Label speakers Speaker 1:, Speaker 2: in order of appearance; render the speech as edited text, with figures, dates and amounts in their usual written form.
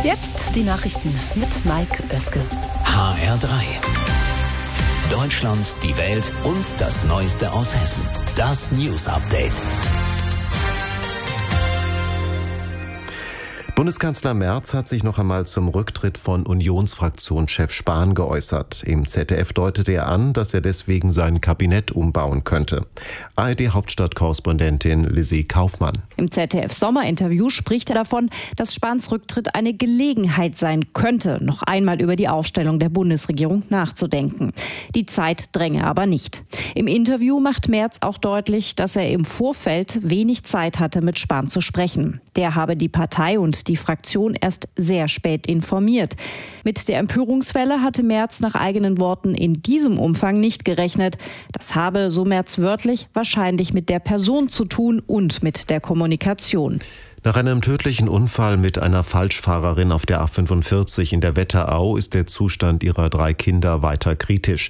Speaker 1: Jetzt die Nachrichten mit Mike Oeske.
Speaker 2: HR3. Deutschland, die Welt und das Neueste aus Hessen. Das News Update.
Speaker 3: Bundeskanzler Merz hat sich noch einmal zum Rücktritt von Unionsfraktionschef Spahn geäußert. Im ZDF deutete er an, dass er deswegen sein Kabinett umbauen könnte. ARD-Hauptstadtkorrespondentin Lizzie Kaufmann.
Speaker 4: Im ZDF-Sommerinterview spricht er davon, dass Spahns Rücktritt eine Gelegenheit sein könnte, noch einmal über die Aufstellung der Bundesregierung nachzudenken. Die Zeit dränge aber nicht. Im Interview macht Merz auch deutlich, dass er im Vorfeld wenig Zeit hatte, mit Spahn zu sprechen. Der habe die Partei und die Fraktion erst sehr spät informiert. Mit der Empörungswelle hatte Merz nach eigenen Worten in diesem Umfang nicht gerechnet. Das habe, so Merz wörtlich, wahrscheinlich mit der Person zu tun und mit der Kommunikation.
Speaker 3: Nach einem tödlichen Unfall mit einer Falschfahrerin auf der A45 in der Wetterau ist der Zustand ihrer 3 Kinder weiter kritisch.